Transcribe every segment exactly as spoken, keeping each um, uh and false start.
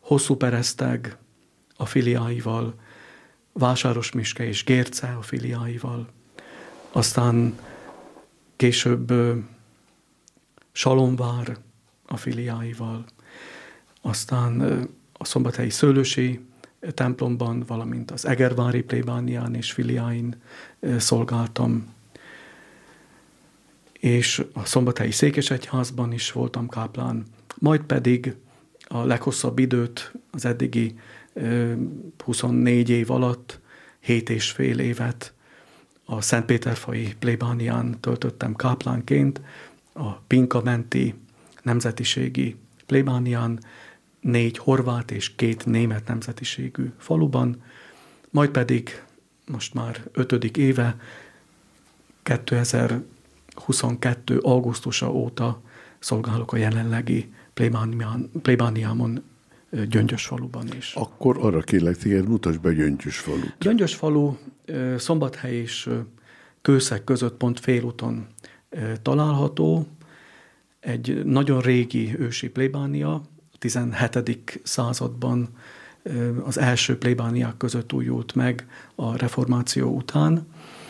Hosszúpereszteg a filiáival, Vásárosmiske és Gérce a filiáival, aztán később Salomvár a filiáival, aztán a szombathelyi Szőlősi templomban, valamint az egervári plébánián és filiáin szolgáltam, és a szombathelyi székesegyházban is voltam káplán, majd pedig a leghosszabb időt, az eddigi huszonnégy év alatt, hét és fél évet a Szentpéterfai plébánián töltöttem káplánként, a Pinkamenti nemzetiségi plébánián, négy horvát és két német nemzetiségű faluban, majd pedig most már ötödik éve, kétezer-huszonkettő. augusztusa óta szolgálok a jelenlegi plébánián, plébániámon, Gyöngyösfaluban is. Akkor arra kérlek téged, mutasd be Gyöngyösfalut. Gyöngyösfalu Szombathely és Kőszeg között pont félúton található. Egy nagyon régi ősi plébánia, a tizenhetedik században az első plébániák között újult meg a reformáció után,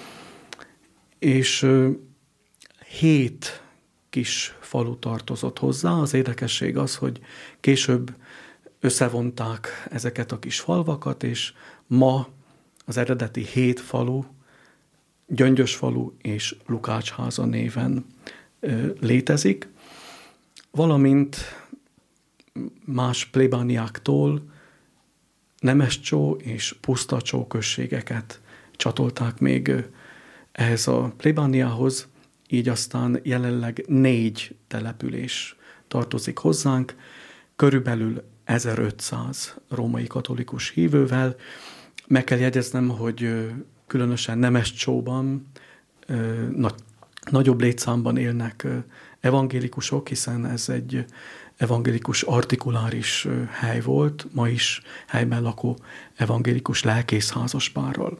és hét kis falu tartozott hozzá. Az érdekesség az, hogy később összevonták ezeket a kis falvakat, és ma az eredeti hét falu, Gyöngyösfalu és Lukácsháza néven létezik, valamint más plébániáktól Nemescsó és Pusztacsó községeket csatolták még ehhez a plébániához, így aztán jelenleg négy település tartozik hozzánk, körülbelül ezerötszáz római katolikus hívővel. Meg kell jegyeznem, hogy különösen Nemescsóban nagy, nagyobb létszámban élnek evangélikusok, hiszen ez egy evangélikus artikuláris hely volt, ma is helyben lakó evangélikus lelkészházas párral.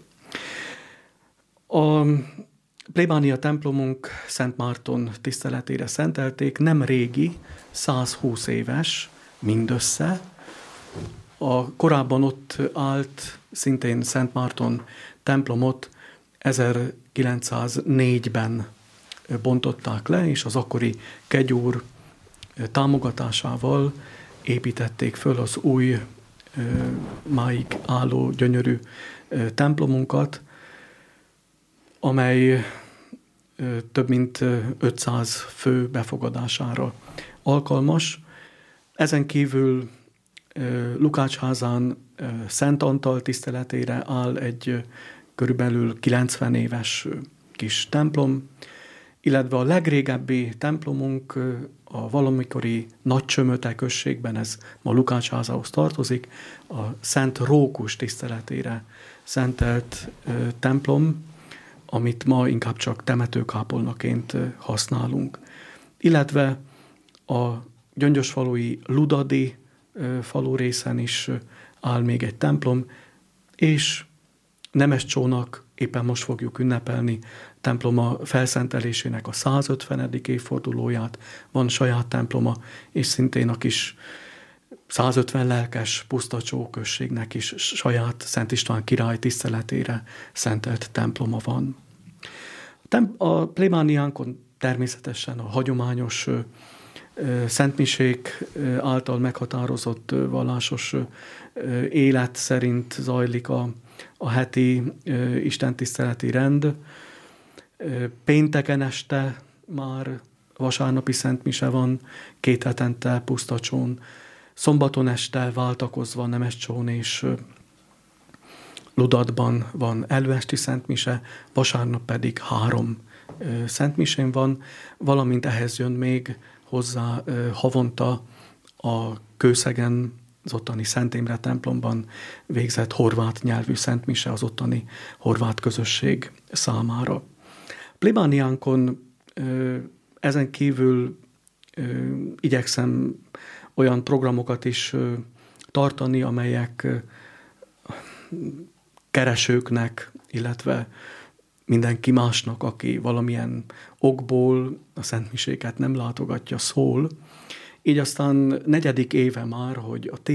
A plébánia templomunk Szent Márton tiszteletére szentelték, nem régi, százhúsz éves mindössze. A korábban ott állt, szintén Szent Márton templomot ezerkilencszáznégyben bontották le, és az akkori kegyúr támogatásával építették föl az új, máig álló gyönyörű templomunkat, amely több mint ötszáz fő befogadására alkalmas. Ezen kívül Lukácsházán Szent Antal tiszteletére áll egy körülbelül kilencven éves kis templom, illetve a legrégebbi templomunk a valamikori Nagycsömöte községben, ez ma Lukácsházához tartozik, a Szent Rókus tiszteletére szentelt templom, amit ma inkább csak temetőkápolnaként használunk. Illetve a gyöngyösfalui Ludadi falu részen is áll még egy templom, és Nemescsónak éppen most fogjuk ünnepelni temploma felszentelésének a százötvenedik évfordulóját, van saját temploma, és szintén a kis százötven lelkes Pusztacsó községnek is saját Szent István király tiszteletére szentelt temploma van. A plébániánkon természetesen a hagyományos szentmisék által meghatározott vallásos élet szerint zajlik a, a heti istentiszteleti rend. Pénteken este már vasárnapi szentmise van, két hetente Pusztacsón, szombaton este váltakozva Nemescsón és Ludatban van előesti szentmise, vasárnap pedig három szentmisén van, valamint ehhez jön még hozzá havonta a Kőszegen, az ottani Szent Imre templomban végzett horvát nyelvű szentmise az ottani horvát közösség számára. Plébániánkon ezen kívül igyekszem olyan programokat is tartani, amelyek keresőknek, illetve mindenki másnak, aki valamilyen okból a szentmiséket nem látogatja, szól. Így aztán negyedik éve már, hogy a